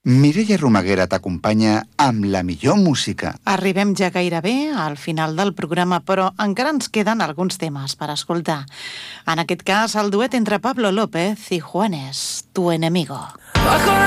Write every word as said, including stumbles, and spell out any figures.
Mireia Romaguera t'acompanya amb la millor música. Arribem ja gairebé al final del programa, però encara ens queden alguns temes per escoltar. En aquest cas, el duet entre Pablo López i Juanes, Tu enemigo.